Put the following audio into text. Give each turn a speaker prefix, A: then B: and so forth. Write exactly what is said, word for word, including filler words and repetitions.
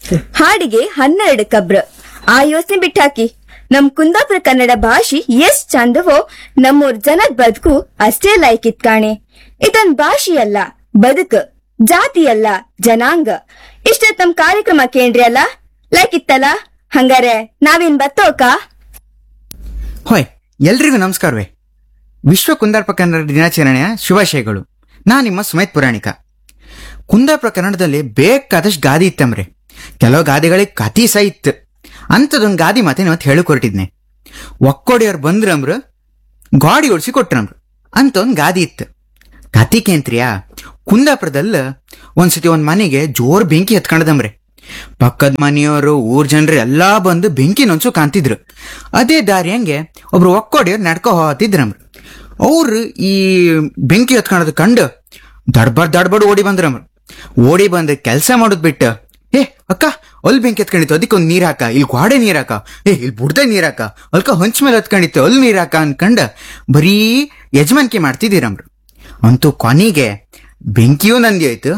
A: ಹಾಡಿಗೆ ಹನ್ನೆರಡು ಕಬ್ರ ಆ ಯೋಚನೆ ಬಿಟ್ಟಾಕಿ. ನಮ್ ಕುಂದಾಪುರ ಕನ್ನಡ ಭಾಷೆ ಎಷ್ಟ್ ಚಂದವೋ ನಮ್ಮೂರ್ ಜನದ್ ಬದುಕು ಅಷ್ಟೇ ಲೈಕಿತ್ ಕಾಣೆ. ಇದೊಂದ್ ಭಾಷೆಯಲ್ಲ ಬದುಕು, ಜಾತಿಯಲ್ಲ ಜನಾಂಗ. ಇಷ್ಟ ನಮ್ ಕಾರ್ಯಕ್ರಮ ಕೇಂದ್ರಿ ಅಲ್ಲ, ಲೈಕಿತ್ತಲ್ಲ. ಹಂಗಾರೆ ನಾವೇನ್ ಬತ್ತೋಕ?
B: ಹೊಯ್, ಎಲ್ರಿಗೂ ನಮಸ್ಕಾರವೇ. ವಿಶ್ವ ಕುಂದಾಪುರ ಕನ್ನಡ ದಿನಾಚರಣೆಯ ಶುಭಾಶಯಗಳು. ನಾ ನಿಮ್ಮ ಸುಮೇತ್ ಪುರಾಣಿಕ. ಕುಂದಾಪುರ ಕನ್ನಡದಲ್ಲಿ ಬೇಕಾದಷ್ಟು ಗಾದಿ ಇತ್ತಂಬ್ರೆ. ಕೆಲವು ಗಾದಿಗಳಿಗೆ ಕತಿ ಸಹ ಇತ್ತು. ಅಂಥದೊಂದು ಗಾದಿ ಮಾತೆ ಇವತ್ತು ಹೇಳಕ್ ಹೊರಟಿದ್ನೆ. ಒಕ್ಕೋಡಿಯವ್ರು ಬಂದ್ರಂಬ್ರ, ಗಾಡಿ ಓಡಿಸಿ ಕೊಟ್ರಂಬ್ರು ಅಂತ ಒಂದು ಗಾದಿ ಇತ್ತು. ಕತಿಕೇಂತ್ರಿಯಾ, ಕುಂದಾಪುರದಲ್ಲ ಒಂದ್ಸತಿ ಒಂದ್ ಮನೆಗೆ ಜೋರ್ ಬೆಂಕಿ ಹತ್ಕೊಂಡದಂಬ್ರೆ. ಪಕ್ಕದ ಮನೆಯವರು, ಊರ್ ಜನರು ಎಲ್ಲಾ ಬಂದು ಬೆಂಕಿ ನೊಂಚು ಕಾಣ್ತಿದ್ರು. ಅದೇ ದಾರಿ ಹಂಗೆ ಒಬ್ರು ಒಕ್ಕೋಡಿಯವ್ರು ನಡ್ಕೊ ಹೋತಿದ್ರಂಬ್ರು. ಅವ್ರು ಈ ಬೆಂಕಿ ಹತ್ಕೊಳ್ಳೋದು ಕಂಡು ದಡ್ಬಾರ್ಡ್ ದಡ್ಬಾರ್ಡ್ ಓಡಿ ಬಂದ್ರಂಬ್ರು. ಓಡಿ ಬಂದ್ ಕೆಲ್ಸ ಮಾಡೋದ್ ಬಿಟ್ಟು, ಏ ಅಕ್ಕ ಅಲ್ಲಿ ಬೆಂಕಿ ಹತ್ಕೊಂಡಿತ್ತು, ಅದಕ್ಕೊಂದ್ ನೀರ್ ಹಾಕ, ಇಲ್ಲಿ ಗೋಡೆ ನೀರ್ ಹಾಕ, ಏ ಇಲ್ಲಿ ಬುಡ್ದೆ ನೀರ್ ಹಾಕ, ಅಲ್ಕ ಹೊಂಚ ಮೇಲೆ ಹತ್ಕೊಂಡಿತ್ತು ಅಲ್ಲಿ ನೀರ್ ಹಾಕ ಅನ್ಕಂಡ ಬರೀ ಯಜಮಾನಿಕೆ ಮಾಡ್ತಿದ್ದೀರಂಬ್ರು. ಅಂತೂ ಕೊನೆಗೆ ಬೆಂಕಿಯೂ ನಂದಿ ಆಯ್ತು,